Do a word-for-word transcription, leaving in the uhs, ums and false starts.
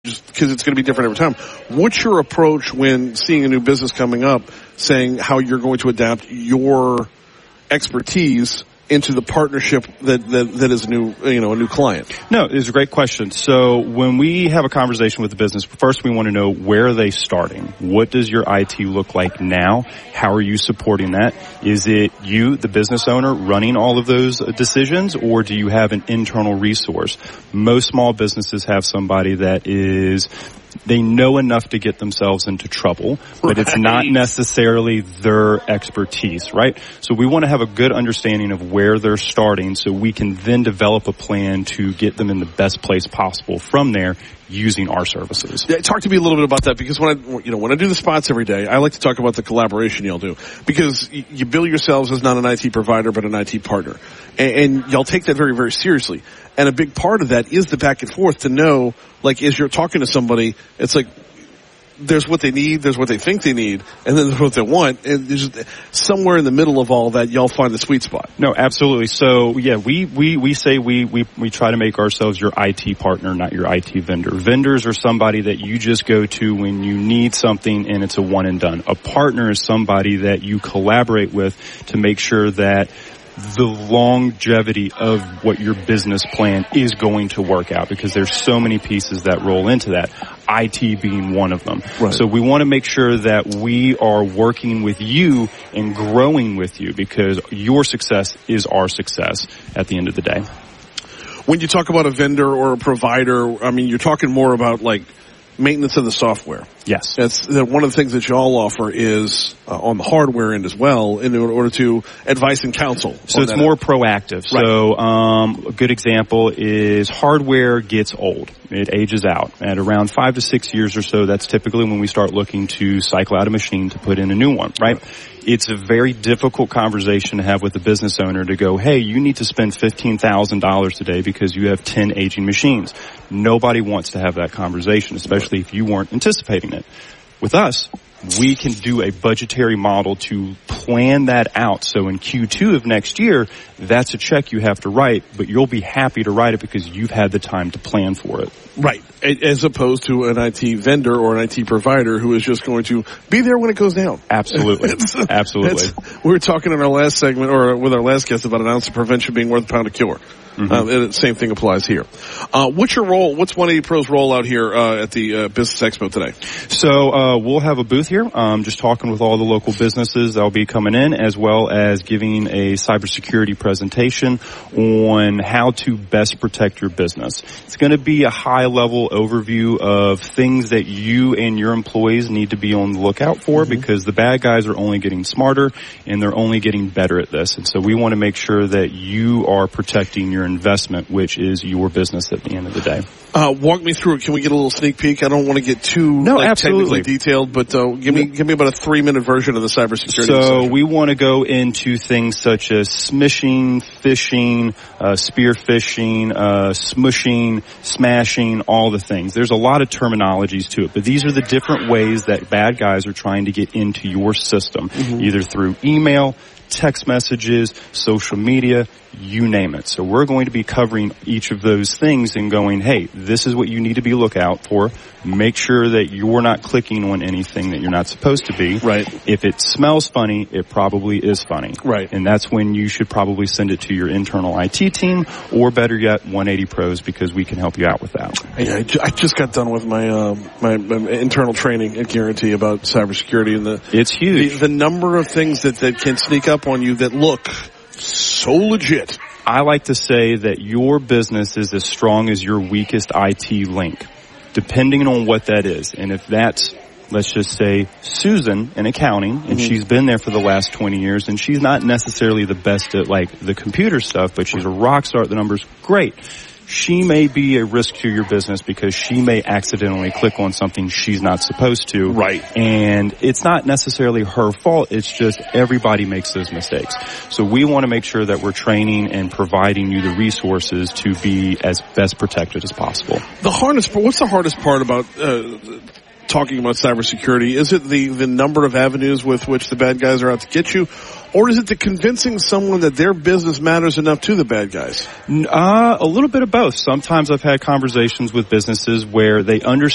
because it's going to be different every time. What's your approach when seeing a new business coming up, saying how you're going to adapt your expertise into the partnership that, that, that is a new, you know, a new client? No, it's a great question. So when we have a conversation with the business, first we want to know, where are they starting? What does your I T look like now? How are you supporting that? Is it you, the business owner, running all of those decisions, or do you have an internal resource? Most small businesses have somebody that is, they know enough to get themselves into trouble, but right. It's not necessarily their expertise, right? So we want to have a good understanding of where they're starting so we can then develop a plan to get them in the best place possible from there using our services. Yeah, talk to me a little bit about that, because when I, you know, when I do the spots every day, I like to talk about the collaboration y'all do, because you bill yourselves as not an I T provider, but an I T partner. And, and y'all take that very, very seriously. And a big part of that is the back and forth to know, like, as you're talking to somebody, it's like, there's what they need, there's what they think they need, and then there's what they want. And there's somewhere in the middle of all that, y'all find the sweet spot. No, absolutely. So, yeah, we, we, we say we, we, we try to make ourselves your I T partner, not your I T vendor. Vendors are somebody that you just go to when you need something and it's a one and done. A partner is somebody that you collaborate with to make sure that the longevity of what your business plan is going to work out, because there's so many pieces that roll into that, I T being one of them. Right. So we want to make sure that we are working with you and growing with you, because your success is our success at the end of the day. When you talk about a vendor or a provider, I mean, you're talking more about like maintenance of the software. Yes. That's that one of the things that y'all offer is uh, on the hardware end as well, in order to advice and counsel. So it's more end. proactive. Right. So um, a good example is hardware gets old. It ages out. At around five to six years or so, that's typically when we start looking to cycle out a machine to put in a new one, right? right. It's a very difficult conversation to have with the business owner to go, hey, you need to spend fifteen thousand dollars today because you have ten aging machines. Nobody wants to have that conversation, especially if you weren't anticipating it. With us, we can do a budgetary model to plan that out. So in Q two of next year, that's a check you have to write, but you'll be happy to write it because you've had the time to plan for it. Right. As opposed to an I T vendor or an I T provider who is just going to be there when it goes down. Absolutely. it's, Absolutely. It's, we were talking in our last segment, or with our last guest, about an ounce of prevention being worth a pound of cure. Mm-hmm. Um, and the same thing applies here. Uh, what's your role? What's one eighty Pro's role out here uh, at the uh, Business Expo today? So uh, we'll have a booth here, um, just talking with all the local businesses that'll be coming in, as well as giving a cybersecurity presentation on how to best protect your business. It's going to be a high-level overview of things that you and your employees need to be on the lookout for, mm-hmm. because the bad guys are only getting smarter and they're only getting better at this. And so we want to make sure that you are protecting your investment, which is your business at the end of the day. Uh, walk me through it. Can we get a little sneak peek? I don't want to get too no, like, absolutely. technically detailed, but uh, give me give me about a three minute version of the cybersecurity. So session. We want to go into things such as smishing, phishing, uh, spear phishing, uh, smushing, smashing, all the things. There's a lot of terminologies to it, but these are the different ways that bad guys are trying to get into your system, mm-hmm. either through email, text messages, social media, you name it. So we're going to be covering each of those things and going, hey, this is what you need to be look out for. Make sure that you're not clicking on anything that you're not supposed to be. Right. If it smells funny, it probably is funny. Right. And that's when you should probably send it to your internal I T team, or better yet, one eighty Pros, because we can help you out with that. Yeah, I just got done with my, uh, my, my internal training at Guarantee about cybersecurity, and the it's huge. The, the number of things that, that can sneak up on you that look so legit. I like to say that your business is as strong as your weakest I T link, depending on what that is. And if that's, let's just say, Susan in accounting, and mm-hmm. she's been there for the last twenty years, and she's not necessarily the best at, like, the computer stuff, but she's a rock star at the numbers, great. She may be a risk to your business because she may accidentally click on something she's not supposed to. Right. And it's not necessarily her fault. It's just everybody makes those mistakes. So we want to make sure that we're training and providing you the resources to be as best protected as possible. The hardest, what's the hardest part about uh, talking about cybersecurity? Is it the, the number of avenues with which the bad guys are out to get you? Or is it the convincing someone that their business matters enough to the bad guys? Uh, a little bit of both. Sometimes I've had conversations with businesses where they understand